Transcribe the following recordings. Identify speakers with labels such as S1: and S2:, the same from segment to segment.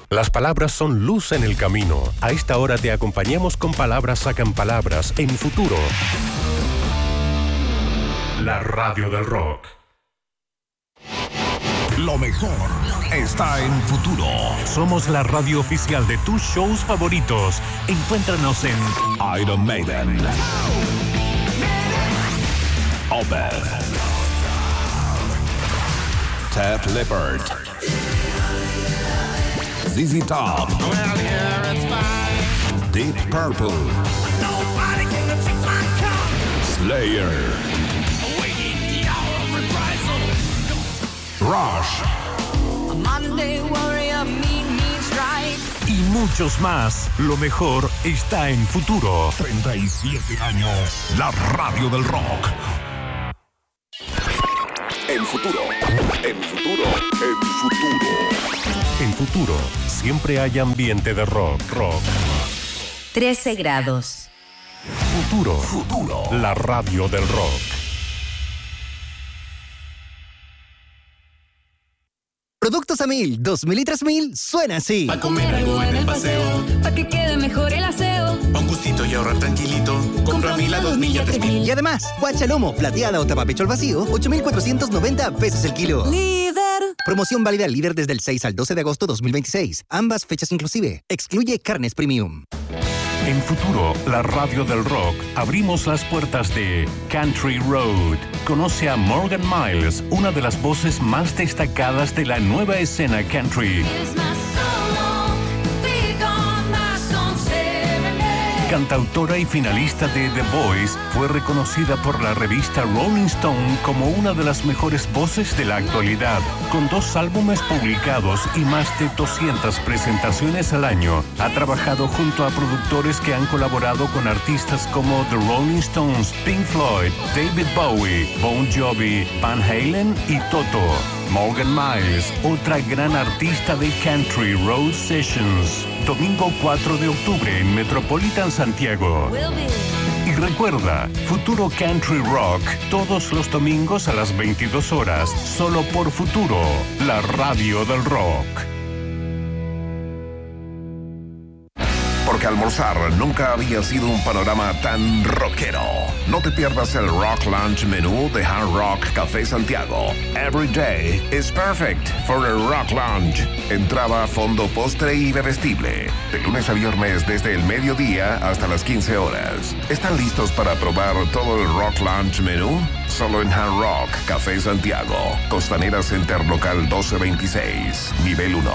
S1: Las palabras son luz en el camino. A esta hora te acompañamos con Palabras Sacan Palabras en Futuro. La radio del rock.
S2: Lo mejor está en Futuro.
S1: Somos la radio oficial de tus shows favoritos. Encuéntranos en
S2: Iron Maiden, Opeth, Def Leppard, ZZ Top, Deep Purple, Slayer, Rush y muchos más. Lo mejor está en Futuro. 37 años, la radio del rock. En Futuro, en Futuro, en Futuro.
S1: En Futuro, siempre hay ambiente de rock.
S3: 13 grados.
S1: Futuro, la radio del rock.
S4: Productos Amil, 2000 y 3000, suena así.
S5: Pa' comer algo en el paseo,
S6: pa' que quede mejor el aseo.
S5: Pa' un gustito y ahorrar tranquilito. Compra Amil a 2000 y a 3000.
S4: Y además, guachalomo, plateada o tapapecho al vacío, 8,490 pesos el kilo.
S6: Líder.
S4: Promoción válida al líder desde el 6 al 12 de agosto 2026. Ambas fechas inclusive. Excluye carnes premium.
S1: En Futuro, la radio del rock, abrimos las puertas de Country Road. Conoce a Morgan Miles, una de las voces más destacadas de la nueva escena country. Cantautora y finalista de The Voice, fue reconocida por la revista Rolling Stone como una de las mejores voces de la actualidad. Con 2 álbumes publicados y más de 200 presentaciones al año, ha trabajado junto a productores que han colaborado con artistas como The Rolling Stones, Pink Floyd, David Bowie, Bon Jovi, Van Halen y Toto. Morgan Miles, otra gran artista de Country Road Sessions. Domingo 4 de octubre en Metropolitan Santiago. Y recuerda, Futuro Country Rock, todos los domingos a las 22 horas, solo por Futuro, la radio del rock.
S2: Porque almorzar nunca había sido un panorama tan rockero. No te pierdas el Rock Lunch menú de Hard Rock Café Santiago. Every day is perfect for a Rock Lunch. Entrada, fondo, postre y bebestible. De lunes a viernes desde el mediodía hasta las 15 horas. ¿Están listos para probar todo el Rock Lunch menú? Solo en Hard Rock Café Santiago. Costanera Center Local 1226, nivel 1.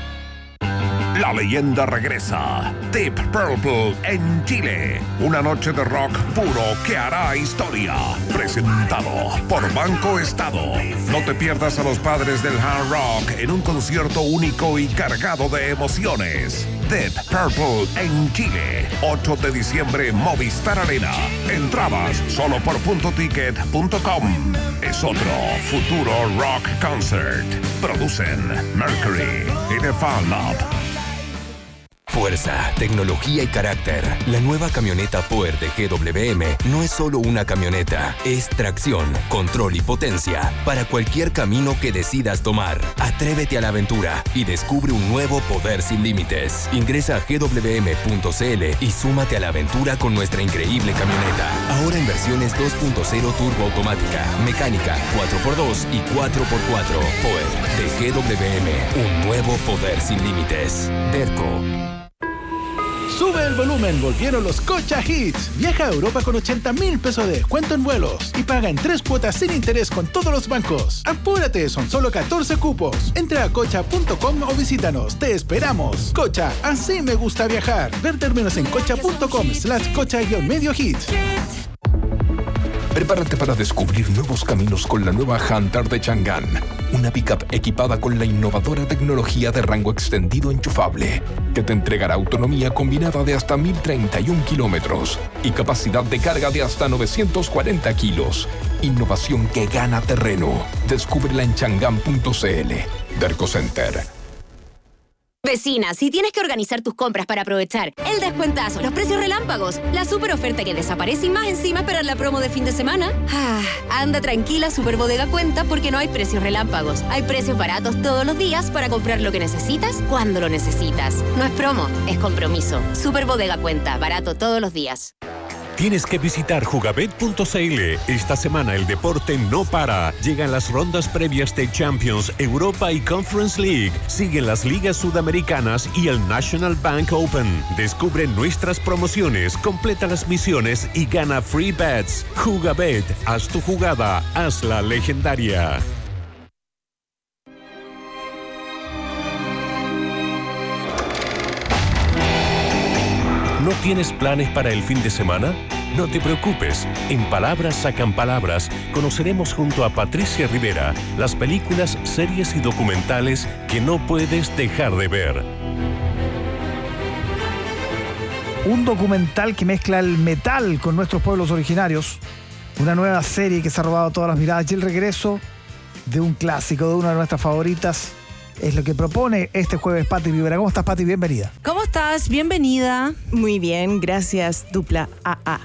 S2: La leyenda regresa. Deep Purple en Chile. Una noche de rock puro que hará historia. Presentado por Banco Estado. No te pierdas a los padres del hard rock en un concierto único y cargado de emociones. Deep Purple en Chile. 8 de diciembre, Movistar Arena. Entradas solo por puntoticket.com. Es otro Futuro Rock Concert. Producen Mercury y The Fan Lab.
S7: Fuerza, tecnología y carácter. La nueva camioneta Power de GWM no es solo una camioneta, es tracción, control y potencia para cualquier camino que decidas tomar. Atrévete a la aventura y descubre un nuevo poder sin límites. Ingresa a gwm.cl y súmate a la aventura con nuestra increíble camioneta. Ahora en versiones 2.0 turbo automática, mecánica, 4x2 y 4x4. Power de GWM, un nuevo poder sin límites. Derco.
S8: Sube el volumen, volvieron los Cocha Hits. Viaja a Europa con 80,000 pesos de descuento en vuelos y paga en 3 cuotas sin interés con todos los bancos. Apúrate, son solo 14 cupos. Entra a cocha.com o visítanos. Te esperamos. Cocha, así me gusta viajar. Ver términos en cocha.com/cocha-medio hit.
S2: Prepárate para descubrir nuevos caminos con la nueva Hunter de Chang'an. Una pickup equipada con la innovadora tecnología de rango extendido enchufable, que te entregará autonomía combinada de hasta 1.031 kilómetros y capacidad de carga de hasta 940 kilos. Innovación que gana terreno. Descúbrela en chang'an.cl. Derco Center.
S3: Vecina, si tienes que organizar tus compras para aprovechar el descuentazo, los precios relámpagos, la super oferta que desaparece y más encima esperar la promo de fin de semana, anda tranquila, Super Bodega cuenta porque no hay precios relámpagos. Hay precios baratos todos los días para comprar lo que necesitas cuando lo necesitas. No es promo, es compromiso. Super Bodega cuenta, barato todos los días.
S1: Tienes que visitar jugabet.cl. Esta semana el deporte no para. Llegan las rondas previas de Champions, Europa y Conference League. Siguen las ligas sudamericanas y el National Bank Open. Descubre nuestras promociones, completa las misiones y gana free bets. Jugabet, haz tu jugada, hazla legendaria. ¿No tienes planes para el fin de semana? No te preocupes. En Palabras Sacan Palabras conoceremos junto a Patricia Rivera las películas, series y documentales que no puedes dejar de ver.
S9: Un documental que mezcla el metal con nuestros pueblos originarios. Una nueva serie que se ha robado todas las miradas y el regreso de un clásico, de una de nuestras favoritas. Es lo que propone este jueves Pati Rivera. ¿Cómo estás, Pati? Bienvenida.
S10: ¿Cómo estás? Bienvenida.
S11: Muy bien, gracias. Dupla AA.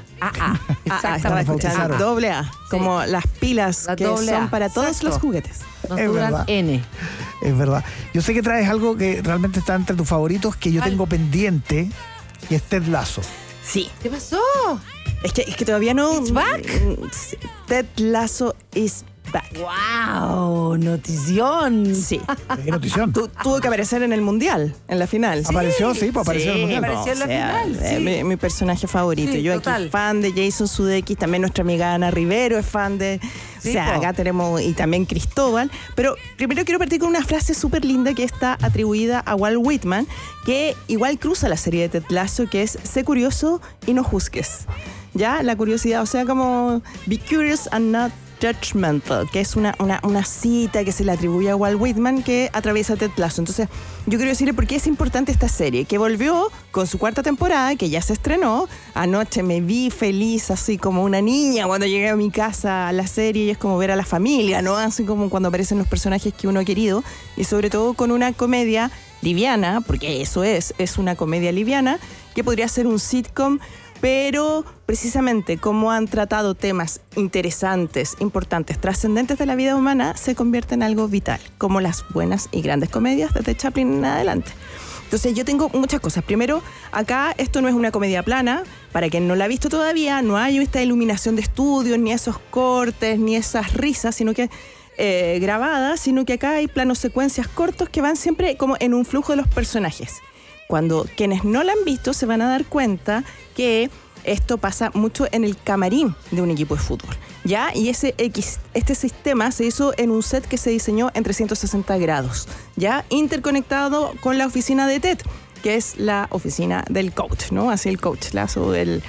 S11: Estaba escuchando. Doble A. Como las pilas que son para todos los juguetes.
S10: Es verdad. N.
S9: Es verdad. Yo sé que traes algo que realmente está entre tus favoritos, que yo tengo pendiente, y es Ted Lasso.
S11: Sí.
S10: ¿Qué pasó?
S11: Es que todavía no...
S10: It's back.
S11: Ted Lasso is back.
S10: ¡Wow! Notición.
S11: Sí.
S9: ¿Qué notición?
S11: Tuvo que aparecer en el Mundial, en la final.
S9: ¿Apareció? Sí, pues apareció en el Mundial.
S10: Apareció en la final. Sí.
S11: Mi personaje favorito.
S10: Sí,
S11: yo
S10: total.
S11: aquí fan de Jason Sudeikis, también nuestra amiga Ana Rivero es fan de...
S10: Sí,
S11: o sea, acá tenemos... Y también Cristóbal. Pero primero quiero partir con una frase súper linda que está atribuida a Walt Whitman, que igual cruza la serie de Ted Lasso, que es: sé curioso y no juzgues. ¿Ya? La curiosidad, o sea, como be curious and not judgmental, que es una cita que se le atribuye a Walt Whitman que atraviesa Ted Lasso. Entonces, yo quiero decirle por qué es importante esta serie, que volvió con su 4ª temporada, que ya se estrenó. Anoche me vi feliz, así como una niña cuando llegué a mi casa a la serie, y es como ver a la familia, ¿no? Así como cuando aparecen los personajes que uno ha querido, y sobre todo con una comedia liviana, porque eso es una comedia liviana, que podría ser un sitcom, pero precisamente como han tratado temas interesantes, importantes, trascendentes de la vida humana, se convierte en algo vital, como las buenas y grandes comedias desde Chaplin en adelante. Entonces yo tengo muchas cosas. Primero, acá esto no es una comedia plana. Para quien no la ha visto todavía, no hay esta iluminación de estudios, ni esos cortes, ni esas risas, sino que grabadas, sino que acá hay planos secuencias cortos que van siempre como en un flujo de los personajes. Cuando quienes no la han visto se van a dar cuenta que esto pasa mucho en el camarín de un equipo de fútbol, ¿ya? Y este sistema se hizo en un set que se diseñó en 360 grados, ¿ya? Interconectado con la oficina de Ted, que es la oficina del coach, ¿no? Así el coach Lasso, el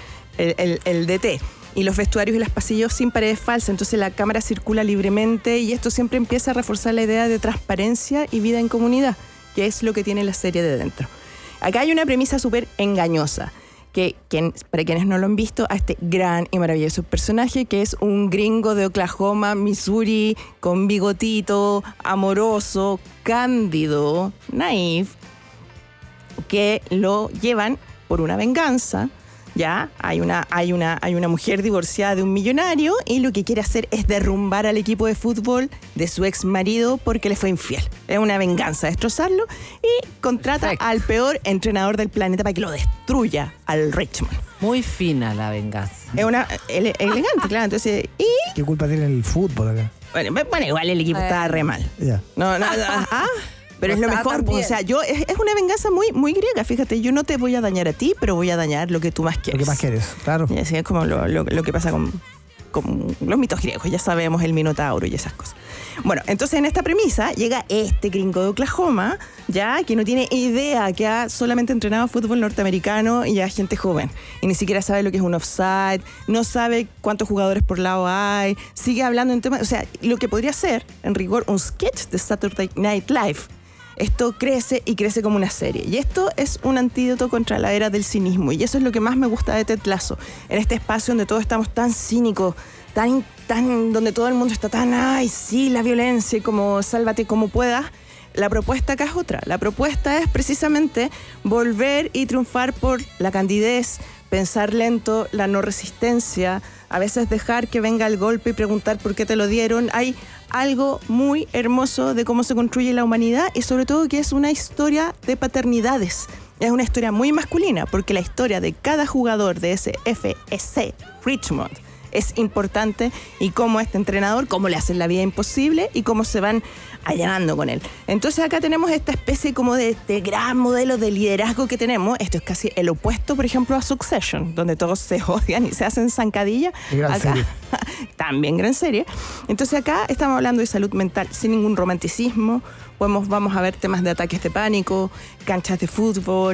S11: DT. Y los vestuarios y los pasillos sin paredes falsas, entonces la cámara circula libremente y esto siempre empieza a reforzar la idea de transparencia y vida en comunidad, que es lo que tiene la serie de dentro. Acá hay una premisa súper engañosa, que para quienes no lo han visto, a este gran y maravilloso personaje, que es un gringo de Oklahoma, Missouri, con bigotito, amoroso, cándido, naif, que lo llevan por una venganza. Ya hay una mujer divorciada de un millonario y lo que quiere hacer es derrumbar al equipo de fútbol de su ex marido porque le fue infiel. Es una venganza, destrozarlo, y contrata al peor entrenador del planeta para que lo destruya, al Richmond.
S10: Muy fina la venganza.
S11: Es una elegante, claro. Entonces,
S9: ¿qué culpa tiene el fútbol acá?
S11: Bueno, igual el equipo está re mal.
S9: Ya.
S11: No. Pero no es lo mejor, o sea, es una venganza muy, muy griega, fíjate, yo no te voy a dañar a ti, pero voy a dañar lo que tú más quieres.
S9: Lo que más quieres, claro.
S11: Y así es como lo que pasa con los mitos griegos, ya sabemos, el Minotauro y esas cosas. Bueno, entonces en esta premisa llega este gringo de Oklahoma, ya, que no tiene idea, que ha solamente entrenado fútbol norteamericano y a gente joven, y ni siquiera sabe lo que es un offside, no sabe cuántos jugadores por lado hay, sigue hablando en temas, o sea, lo que podría ser, en rigor, un sketch de Saturday Night Live. Esto crece y crece como una serie. Y esto es un antídoto contra la era del cinismo. Y eso es lo que más me gusta de Ted Lasso. En este espacio donde todos estamos tan cínicos, tan donde todo el mundo está tan, ay, sí, la violencia, como sálvate como puedas. la propuesta acá es otra. La propuesta es precisamente volver y triunfar por la candidez, pensar lento, la no resistencia, a veces dejar que venga el golpe y preguntar por qué te lo dieron. Hay algo muy hermoso de cómo se construye la humanidad y sobre todo que es una historia de paternidades. Es una historia muy masculina porque la historia de cada jugador de ese FC Richmond es importante y cómo este entrenador, cómo le hacen la vida imposible y cómo se van allanando con él. Entonces acá tenemos esta especie como de gran modelo de liderazgo que tenemos. Esto es casi el opuesto, por ejemplo, a Succession, donde todos se odian y se hacen zancadilla.
S9: Gran
S11: acá,
S9: serie.
S11: También gran serie. Entonces acá estamos hablando de salud mental sin ningún romanticismo. Vamos a ver temas de ataques de pánico, canchas de fútbol,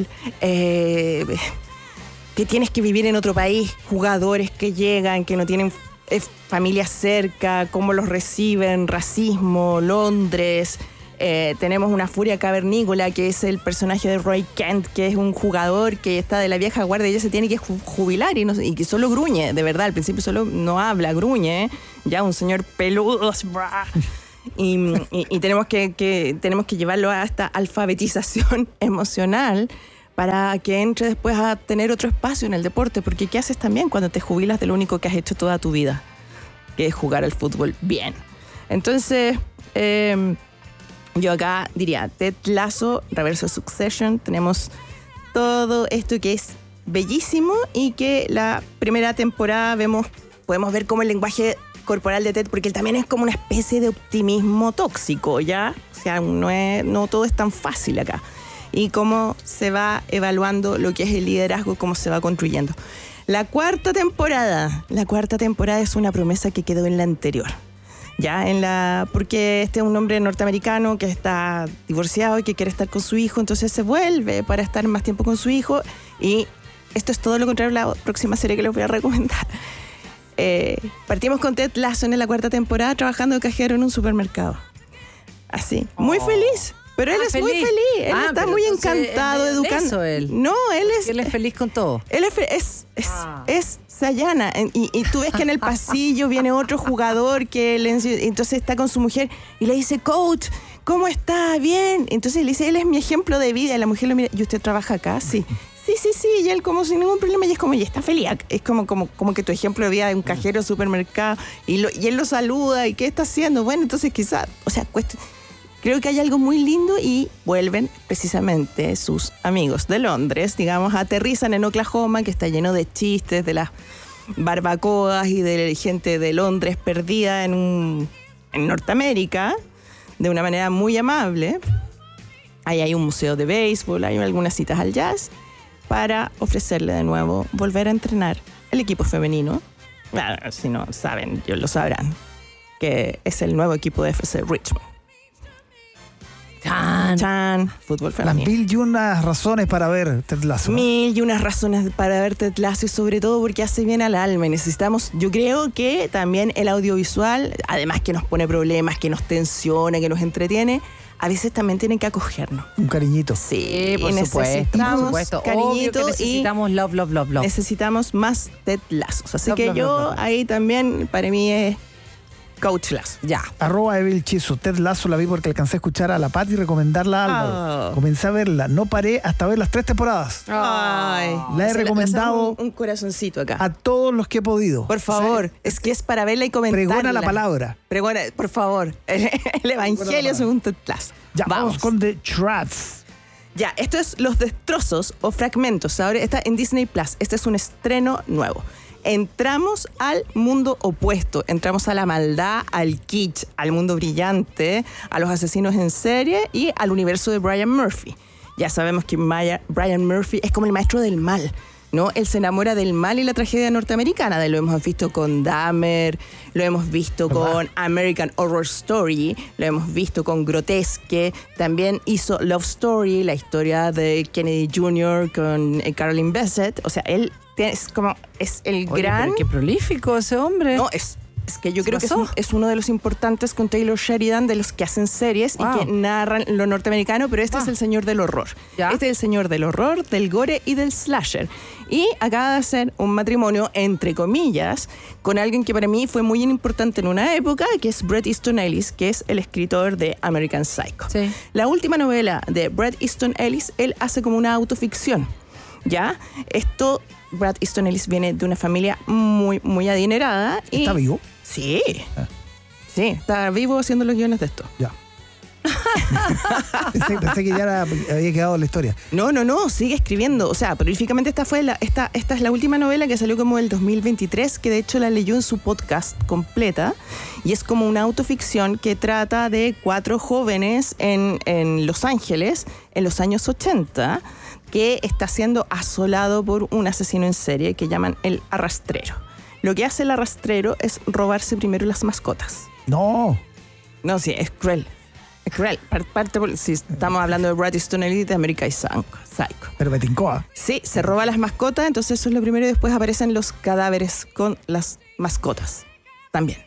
S11: que tienes que vivir en otro país, jugadores que llegan, que no tienen familia cerca, cómo los reciben, racismo, Londres. Tenemos una furia cavernícola, que es el personaje de Roy Kent, que es un jugador que está de la vieja guardia y ya se tiene que jubilar y que solo gruñe, de verdad, al principio solo no habla, gruñe, ya un señor peludo. Y tenemos que llevarlo a esta alfabetización emocional para que entre después a tener otro espacio en el deporte, porque ¿qué haces también cuando te jubilas de lo único que has hecho toda tu vida? Que es jugar al fútbol bien. Entonces, yo acá diría, Ted Lasso, reverso Succession, tenemos todo esto que es bellísimo y que la primera temporada podemos ver cómo el lenguaje corporal de Ted, porque él también es como una especie de optimismo tóxico, ¿ya? O sea, no todo es tan fácil acá. Y cómo se va evaluando lo que es el liderazgo, cómo se va construyendo. La cuarta temporada es una promesa que quedó en la anterior. Porque este es un hombre norteamericano que está divorciado y que quiere estar con su hijo, entonces se vuelve para estar más tiempo con su hijo. Y esto es todo lo contrario a la próxima serie que les voy a recomendar. Partimos con Ted Lasso en la cuarta temporada trabajando de cajero en un supermercado. Así, muy feliz. Pero él es muy feliz, él está muy encantado educando. No, él es
S10: feliz con todo.
S11: Él se allana y tú ves que en el pasillo viene otro jugador que entonces está con su mujer y le dice, coach, ¿cómo está? Bien. Entonces le dice, él es mi ejemplo de vida. Y la mujer lo mira, ¿y usted trabaja acá? Sí. Sí, y él como sin ningún problema, y es como, y está feliz. Es como que tu ejemplo de vida de un cajero de supermercado y él lo saluda, ¿y qué está haciendo? Bueno, entonces quizás, creo que hay algo muy lindo y vuelven precisamente sus amigos de Londres, digamos, aterrizan en Oklahoma, que está lleno de chistes, de las barbacoas y de gente de Londres perdida en Norteamérica, de una manera muy amable. Ahí hay un museo de béisbol, hay algunas citas al jazz, para ofrecerle de nuevo volver a entrenar el equipo femenino. Si no saben, ellos lo sabrán, que es el nuevo equipo de FC Richmond. Fútbol femenino.
S9: Las 1001 razones para ver Ted Lasso.
S11: 1001 razones para ver Ted Lasso, y sobre todo porque hace bien al alma. Y necesitamos, yo creo que también el audiovisual, además que nos pone problemas, que nos tensiona, que nos entretiene, a veces también tienen que acogernos.
S9: Un cariñito.
S11: Sí,
S10: por supuesto.
S11: Cariñito.
S10: Obvio que necesitamos love.
S11: Necesitamos más Ted Lasso. Así que yo ahí también, para mí es Coach Lasso. Ya.
S9: @Evilchizo. Ted Lasso la vi porque alcancé a escuchar a la Pati recomendarla a Álvaro. Comencé a verla. No paré hasta ver las 3 temporadas.
S11: Ay.
S9: La he recomendado
S11: un corazoncito acá.
S9: a todos los que he podido.
S11: Por favor. Es que es para verla y comentarla.
S9: Pregona la palabra.
S11: Pregona, por favor. El evangelio según Ted Lasso.
S9: Ya, vamos con The Trats.
S11: Ya, esto es Los Destrozos o Fragmentos. Ahora está en Disney Plus. Este es un estreno nuevo. Entramos al mundo opuesto, entramos a la maldad, al kitsch, al mundo brillante, a los asesinos en serie y al universo de Brian Murphy. Ya sabemos que Brian Murphy es como el maestro del mal, ¿no? Él se enamora del mal y la tragedia norteamericana. Lo hemos visto con Dahmer, lo hemos visto con American Horror Story, lo hemos visto con Grotesque. También hizo Love Story, la historia de Kennedy Jr. con Caroline Bessette. O sea, él es el gran...
S10: Pero qué prolífico ese hombre.
S11: No, es Es que yo creo que es uno de los importantes con Taylor Sheridan, de los que hacen series y que narran lo norteamericano, pero este es el señor del horror. ¿Ya? Este es el señor del horror, del gore y del slasher. Y acaba de hacer un matrimonio, entre comillas, con alguien que para mí fue muy importante en una época, que es Bret Easton Ellis, que es el escritor de American Psycho. Sí. La última novela de Bret Easton Ellis, él hace como una autoficción. ¿Ya? Bret Easton Ellis viene de una familia muy, muy adinerada.
S9: ¿Está vivo?
S11: Sí. Sí, está vivo haciendo los guiones de esto.
S9: Ya. pensé que ya había quedado la historia.
S11: No, sigue escribiendo. O sea, prolíficamente esta es la última novela que salió como el 2023, que de hecho la leyó en su podcast completa. Y es como una autoficción que trata de 4 jóvenes en Los Ángeles en los años 80, que está siendo asolado por un asesino en serie que llaman el arrastrero. Lo que hace el arrastrero es robarse primero las mascotas.
S9: No,
S11: sí, es cruel. Es cruel. Si estamos hablando de Bret Easton Ellis de American Psycho.
S9: Pero me tincó.
S11: Sí, se roba las mascotas, entonces eso es lo primero, y después aparecen los cadáveres con las mascotas también.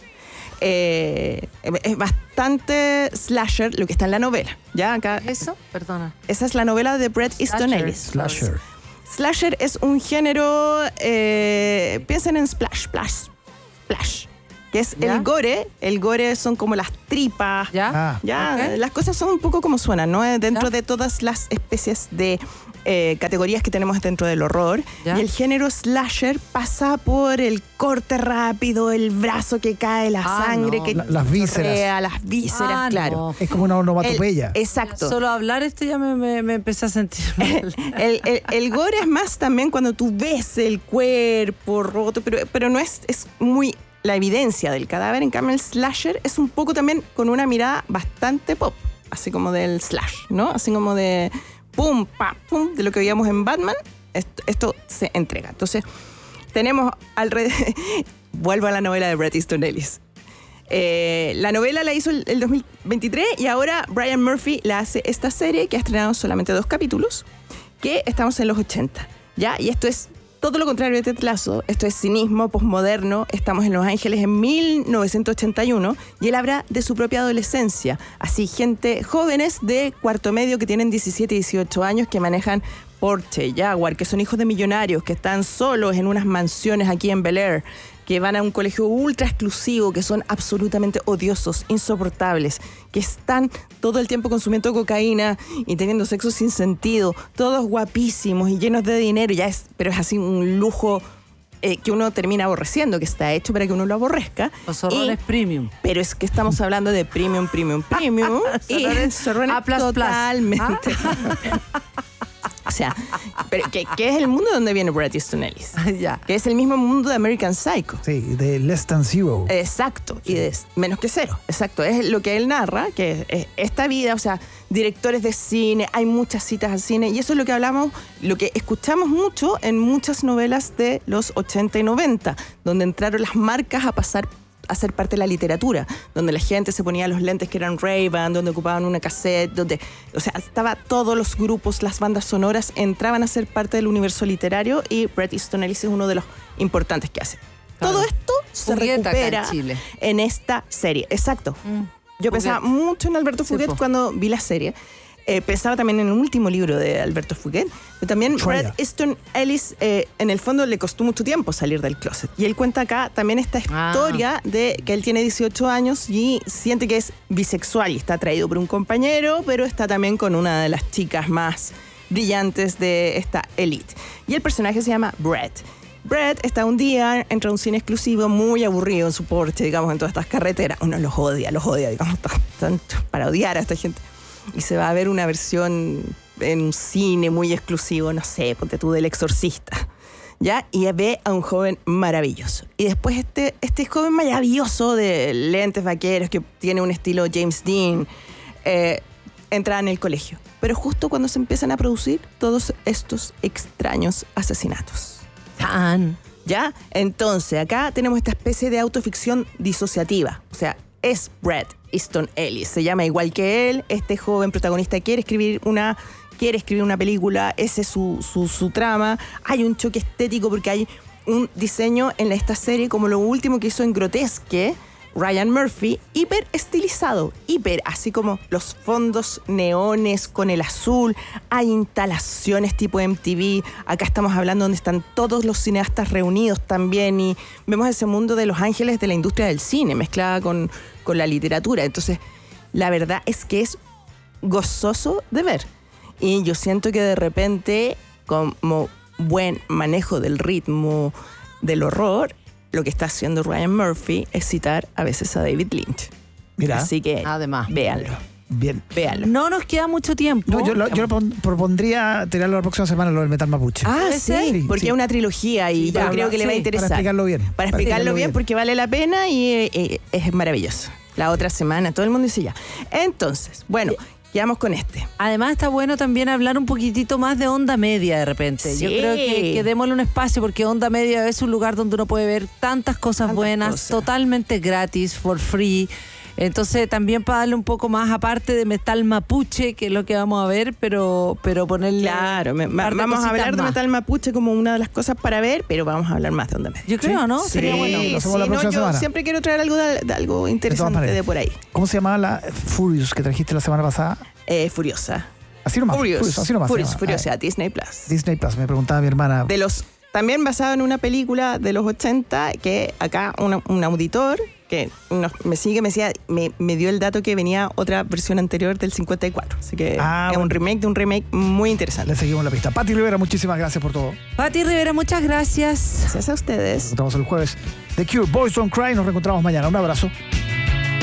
S11: Es bastante slasher lo que está en la novela. ¿Ya? Acá,
S10: ¿eso? Perdona.
S11: Esa es la novela de Bret Easton Ellis. Slasher es un género... piensen en splash, que es ¿ya? El gore. El gore son como las tripas. ¿Ya? Okay. Las cosas son un poco como suenan, ¿no? Dentro de todas las especies de categorías que tenemos dentro del horror. ¿Ya? Y el género slasher pasa por el corte rápido, el brazo que cae, la sangre que
S9: las vísceras.
S11: Las vísceras, claro.
S9: No. Es como una onomatopeya.
S11: Exacto.
S10: Solo hablar ya me empecé a sentir mal.
S11: El gore es más también cuando tú ves el cuerpo roto, pero no es muy... la evidencia del cadáver. En cambio, el slasher es un poco también con una mirada bastante pop, así como del slash, ¿no? Así como de pum, pa, pum, de lo que veíamos en Batman. Esto se entrega. Entonces, tenemos vuelvo a la novela de Bret Easton Ellis. La novela la hizo el 2023 y ahora Brian Murphy la hace esta serie que ha estrenado solamente 2 capítulos, que estamos en los 80, ¿ya? Y esto es todo lo contrario de Ted Lasso. Esto es cinismo posmoderno. Estamos en Los Ángeles en 1981 y él habla de su propia adolescencia. Así, jóvenes de cuarto medio que tienen 17 y 18 años, que manejan Porsche, Jaguar, que son hijos de millonarios, que están solos en unas mansiones aquí en Bel Air, que van a un colegio ultra exclusivo, que son absolutamente odiosos, insoportables, que están todo el tiempo consumiendo cocaína y teniendo sexo sin sentido, todos guapísimos y llenos de dinero, pero es así un lujo que uno termina aborreciendo, que está hecho para que uno lo aborrezca.
S10: Los horrores premium.
S11: Pero es que estamos hablando de premium. Y sorrones totalmente. O sea, pero ¿qué es el mundo donde viene Bret Easton Ellis?
S10: Ya.
S11: Que es el mismo mundo de American Psycho.
S9: Sí, de Less Than Zero.
S11: Exacto, sí. Y de menos que cero. Exacto, es lo que él narra, que es esta vida, o sea, directores de cine, hay muchas citas al cine, y eso es lo que hablamos, lo que escuchamos mucho en muchas novelas de los 80 y 90, donde entraron las marcas a ser parte de la literatura, donde la gente se ponía los lentes que eran Ray-Ban, donde ocupaban una cassette, o sea, estaba todos los grupos, las bandas sonoras entraban a ser parte del universo literario, y Bret Easton Ellis es uno de los importantes que hace. Claro. Todo esto se recupera en esta serie. Exacto. Yo pensaba mucho en Alberto Fuguet cuando vi la serie. Pensaba también en el último libro de Alberto Fuguet, pero también Bret Easton Ellis en el fondo le costó mucho tiempo salir del closet, y él cuenta acá también esta historia de que él tiene 18 años y siente que es bisexual y está atraído por un compañero, pero está también con una de las chicas más brillantes de esta elite, y el personaje se llama Bret. Bret está un día, entra a un cine exclusivo muy aburrido en su Porsche, digamos, en todas estas carreteras. Uno los odia, digamos, tanto para odiar a esta gente. Y se va a ver una versión en un cine muy exclusivo, no sé, ponte tú, del Exorcista, ¿ya? Y ve a un joven maravilloso. Y después este joven maravilloso de lentes vaqueros, que tiene un estilo James Dean, entra en el colegio. Pero justo cuando se empiezan a producir todos estos extraños asesinatos. ¿Ya? Entonces, acá tenemos esta especie de autoficción disociativa. O sea, es Bret Easton Ellis, se llama igual que él. Este joven protagonista quiere escribir una película, ese es su trama. Hay un choque estético porque hay un diseño en esta serie como lo último que hizo en Grotesque Ryan Murphy, hiper estilizado, así como los fondos neones con el azul, hay instalaciones tipo MTV, acá estamos hablando donde están todos los cineastas reunidos también y vemos ese mundo de los ángeles de la industria del cine mezclada con la literatura. Entonces, la verdad es que es gozoso de ver y yo siento que de repente, como buen manejo del ritmo del horror, lo que está haciendo Ryan Murphy es citar a veces a David Lynch.
S9: Mira.
S11: Así que,
S10: además,
S11: véanlo.
S9: Bien.
S11: Véanlo.
S10: No nos queda mucho tiempo.
S9: No, yo propondría tirarlo la próxima semana, lo del Metal Mapuche.
S11: Ah, sí, porque
S9: sí.
S11: Es una trilogía y yo creo que le va a interesar.
S9: Para explicarlo bien.
S11: Para explicarlo bien porque vale la pena y es maravilloso. La otra semana, todo el mundo dice ya. Entonces, bueno, quedamos con este.
S10: Además está bueno también hablar un poquitito más de Onda Media de repente.
S11: Sí.
S10: Yo creo que démosle un espacio porque Onda Media es un lugar donde uno puede ver tantas cosas buenas, totalmente gratis, for free. Entonces también para darle un poco más, aparte de Metal Mapuche, que es lo que vamos a ver, pero ponerle...
S11: Claro, vamos a hablar de Metal Mapuche como una de las cosas para ver, pero vamos a hablar más de Onda Media.
S10: Yo creo, ¿no?
S11: Sí,
S10: Sería bueno.
S9: Lo hacemos la próxima semana.
S11: Siempre quiero traer algo de algo interesante de por ahí.
S9: ¿Cómo se llamaba la Furious que trajiste la semana pasada?
S11: Furiosa.
S9: Así nomás.
S11: Furious,
S9: así nomás.
S11: Furiosa, Disney Plus.
S9: Disney Plus, me preguntaba mi hermana.
S11: También basado en una película de los 80 que acá un auditor que me sigue, me dio el dato que venía otra versión anterior del 54. Así que es un remake de un remake muy interesante.
S9: Le seguimos la pista. Pati Rivera, muchísimas gracias por todo.
S10: Pati Rivera, muchas gracias.
S11: Gracias a ustedes.
S9: Nos encontramos el jueves. The Cure, Boys Don't Cry. Nos reencontramos mañana. Un abrazo.